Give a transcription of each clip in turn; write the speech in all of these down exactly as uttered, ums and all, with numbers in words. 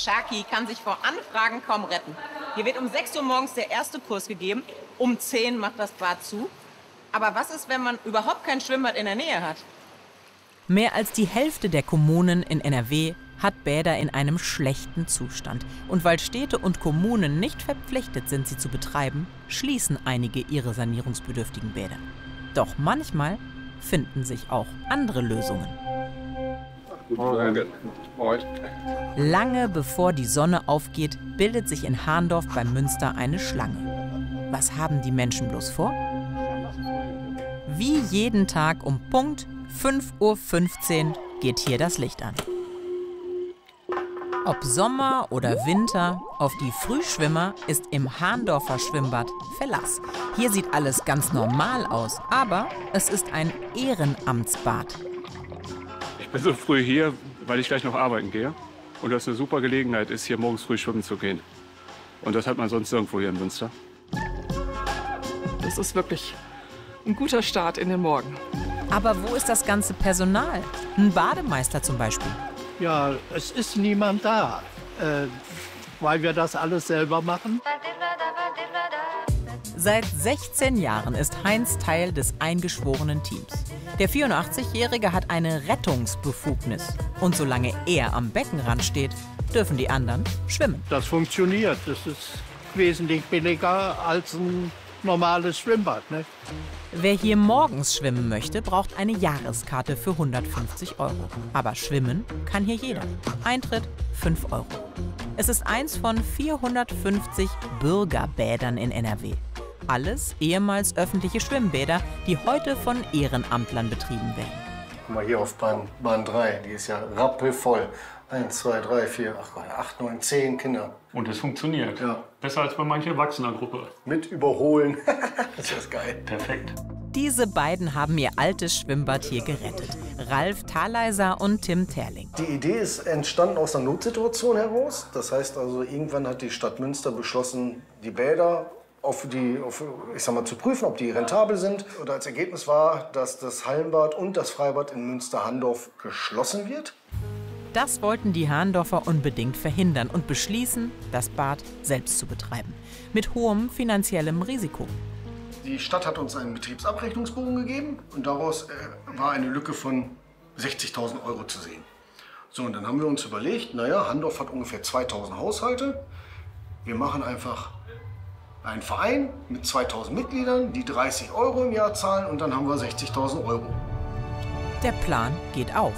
Sharky kann sich vor Anfragen kaum retten. Hier wird um sechs Uhr morgens der erste Kurs gegeben, um zehn macht das Bad zu. Aber was ist, wenn man überhaupt kein Schwimmbad in der Nähe hat? Mehr als die Hälfte der Kommunen in N R W hat Bäder in einem schlechten Zustand. Und weil Städte und Kommunen nicht verpflichtet sind, sie zu betreiben, schließen einige ihre sanierungsbedürftigen Bäder. Doch manchmal finden sich auch andere Lösungen. Lange bevor die Sonne aufgeht, bildet sich in Hahndorf bei Münster eine Schlange. Was haben die Menschen bloß vor? Wie jeden Tag um Punkt fünf Uhr fünfzehn geht hier das Licht an. Ob Sommer oder Winter, auf die Frühschwimmer ist im Hahndorfer Schwimmbad Verlass. Hier sieht alles ganz normal aus, aber es ist ein Ehrenamtsbad. Ich bin so früh hier, weil ich gleich noch arbeiten gehe. Und das eine super Gelegenheit ist, hier morgens früh schwimmen zu gehen. Und das hat man sonst irgendwo hier in Münster. Das ist wirklich ein guter Start in den Morgen. Aber wo ist das ganze Personal? Ein Bademeister zum Beispiel. Ja, es ist niemand da, äh, weil wir das alles selber machen. Seit sechzehn Jahren ist Heinz Teil des eingeschworenen Teams. Der vierundachtzigjährige hat eine Rettungsbefugnis. Und solange er am Beckenrand steht, dürfen die anderen schwimmen. Das funktioniert. Das ist wesentlich billiger als ein normales Schwimmbad, ne? Wer hier morgens schwimmen möchte, braucht eine Jahreskarte für hundertfünfzig Euro. Aber schwimmen kann hier jeder. Eintritt fünf Euro. Es ist eins von vierhundertfünfzig Bürgerbädern in N R W. Alles ehemals öffentliche Schwimmbäder, die heute von Ehrenamtlern betrieben werden. Guck mal hier auf Bahn, Bahn drei, die ist ja rappelvoll. Eins, zwei, drei, vier, ach Gott, acht, neun, zehn Kinder. Und es funktioniert. Ja. Besser als bei mancher Erwachsenergruppe. Mit überholen. Das ist geil. Perfekt. Diese beiden haben ihr altes Schwimmbad hier gerettet. Ralf Thaleiser und Tim Terling. Die Idee ist entstanden aus einer Notsituation heraus. Das heißt also, irgendwann hat die Stadt Münster beschlossen, die Bäder auf die, auf, ich sag mal, zu prüfen, ob die rentabel sind. Und als Ergebnis war, dass das Hallenbad und das Freibad in Münster-Hahndorf geschlossen wird. Das wollten die Hahndorfer unbedingt verhindern und beschließen, das Bad selbst zu betreiben. Mit hohem finanziellem Risiko. Die Stadt hat uns einen Betriebsabrechnungsbogen gegeben und daraus äh, war eine Lücke von sechzigtausend Euro zu sehen. So, und dann haben wir uns überlegt, naja, Hahndorf hat ungefähr zweitausend Haushalte. Wir machen einfach einen Verein mit zweitausend Mitgliedern, die dreißig Euro im Jahr zahlen und dann haben wir sechzigtausend Euro. Der Plan geht auf.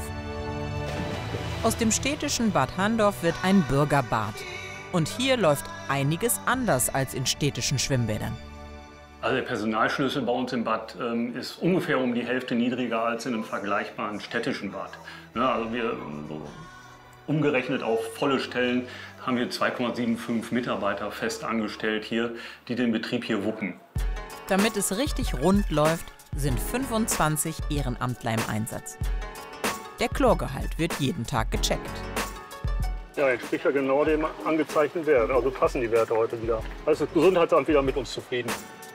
Aus dem städtischen Bad Hahndorf wird ein Bürgerbad. Und hier läuft einiges anders als in städtischen Schwimmbädern. Also der Personalschlüssel bei uns im Bad ähm, ist ungefähr um die Hälfte niedriger als in einem vergleichbaren städtischen Bad. Ja, also wir, so umgerechnet auf volle Stellen, haben wir zwei Komma fünfundsiebzig Mitarbeiter fest angestellt hier, die den Betrieb hier wuppen. Damit es richtig rund läuft, sind fünfundzwanzig Ehrenamtler im Einsatz. Der Chlorgehalt wird jeden Tag gecheckt. Ja, entspricht ja genau dem angezeigten Wert. Also passen die Werte heute wieder. Also das Gesundheitsamt wieder mit uns zufrieden.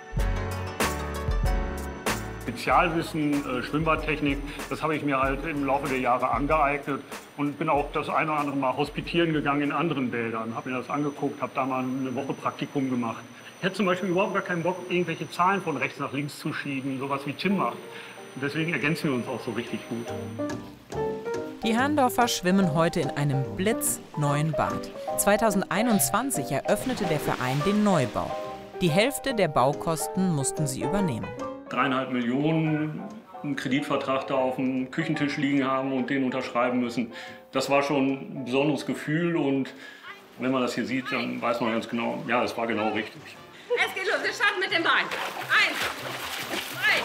Spezialwissen, äh, Schwimmbadtechnik, das habe ich mir halt im Laufe der Jahre angeeignet und bin auch das eine oder andere Mal hospitieren gegangen in anderen Bädern. Habe mir das angeguckt, habe da mal eine Woche Praktikum gemacht. Ich hätte zum Beispiel überhaupt gar keinen Bock, irgendwelche Zahlen von rechts nach links zu schieben, sowas wie Tim macht. Und deswegen ergänzen wir uns auch so richtig gut. Die Hahndorfer schwimmen heute in einem blitzneuen Bad. zweitausendeinundzwanzig eröffnete der Verein den Neubau. Die Hälfte der Baukosten mussten sie übernehmen. Dreieinhalb Millionen, einen Kreditvertrag da auf dem Küchentisch liegen haben und den unterschreiben müssen. Das war schon ein besonderes Gefühl und wenn man das hier sieht, dann weiß man ganz genau, ja, es war genau richtig. Es geht los, wir starten mit dem Bein. Eins, zwei.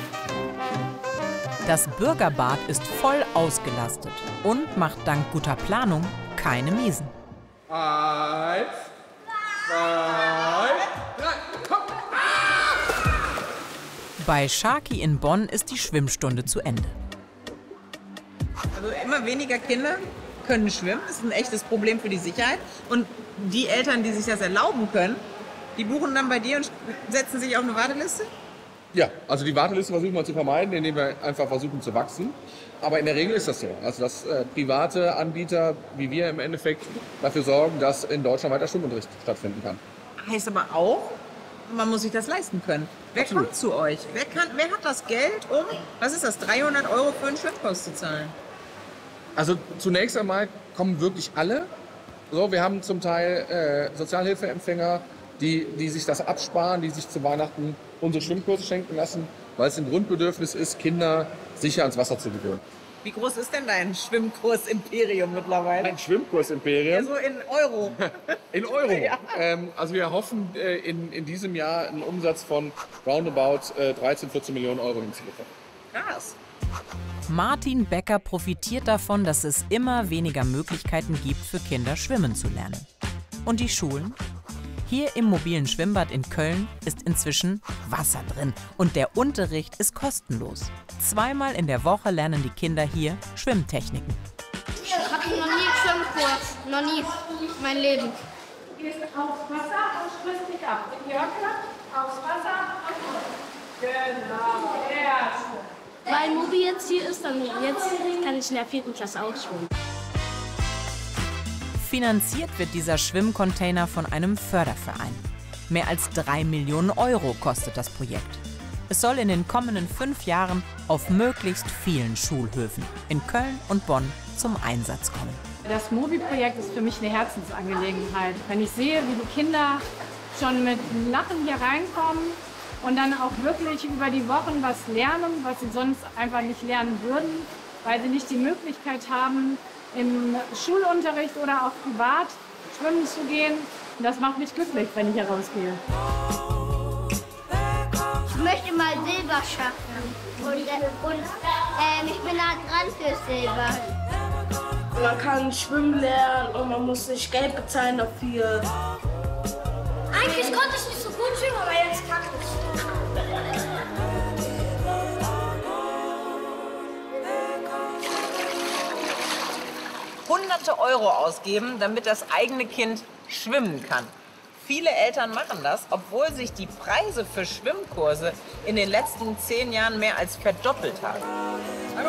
Das Bürgerbad ist voll ausgelastet und macht dank guter Planung keine Miesen. Eins, zwei, drei, komm! Bei Sharky in Bonn ist die Schwimmstunde zu Ende. Also immer weniger Kinder können schwimmen. Das ist ein echtes Problem für die Sicherheit. Und die Eltern, die sich das erlauben können, die buchen dann bei dir und setzen sich auf eine Warteliste? Ja, also die Warteliste versuchen wir zu vermeiden, indem wir einfach versuchen zu wachsen. Aber in der Regel ist das so. Also dass äh, private Anbieter, wie wir im Endeffekt, dafür sorgen, dass in Deutschland weiter Schwimmunterricht stattfinden kann. Heißt aber auch, man muss sich das leisten können. Wer Absolut. kommt zu euch? Wer, kann, wer hat das Geld, um, was ist das, dreihundert Euro für einen Schwimmkurs zu zahlen? Also zunächst einmal kommen wirklich alle. So, wir haben zum Teil äh, Sozialhilfeempfänger, die, die sich das absparen, die sich zu Weihnachten unsere Schwimmkurse schenken lassen, weil es ein Grundbedürfnis ist, Kinder sicher ans Wasser zu gewöhnen. Wie groß ist denn dein Schwimmkurs-Imperium mittlerweile? Ein Schwimmkurs-Imperium. So in Euro. In Euro. Ja. Ähm, also wir hoffen äh, in, in diesem Jahr einen Umsatz von roundabout äh, dreizehn, vierzehn Millionen Euro hinzubekommen. Krass. Martin Becker profitiert davon, dass es immer weniger Möglichkeiten gibt, für Kinder schwimmen zu lernen. Und die Schulen? Hier im mobilen Schwimmbad in Köln ist inzwischen Wasser drin und der Unterricht ist kostenlos. Zweimal in der Woche lernen die Kinder hier Schwimmtechniken. Ich hatte noch nie Schwimmkurs, noch nie, mein Leben. Du gehst aufs Wasser und sprichst dich ab. Mit Jörg aufs Wasser und genau, sehr schön. Weil Mobi jetzt hier ist, dann jetzt kann ich in der vierten Klasse auch schwimmen. Finanziert wird dieser Schwimmcontainer von einem Förderverein. Mehr als drei Millionen Euro kostet das Projekt. Es soll in den kommenden fünf Jahren auf möglichst vielen Schulhöfen in Köln und Bonn zum Einsatz kommen. Das Mobi-Projekt ist für mich eine Herzensangelegenheit. Wenn ich sehe, wie die Kinder schon mit Lachen hier reinkommen und dann auch wirklich über die Wochen was lernen, was sie sonst einfach nicht lernen würden, weil sie nicht die Möglichkeit haben, im Schulunterricht oder auch privat schwimmen zu gehen. Und das macht mich glücklich, wenn ich hier rausgehe. Ich möchte mal Silber schaffen und, äh, und äh, ich bin da dran für Silber. Man kann schwimmen lernen und man muss nicht Geld bezahlen dafür. Eigentlich konnte ich nicht so gut schwimmen, aber jetzt kann ich. Hunderte Euro ausgeben, damit das eigene Kind schwimmen kann. Viele Eltern machen das, obwohl sich die Preise für Schwimmkurse in den letzten zehn Jahren mehr als verdoppelt haben.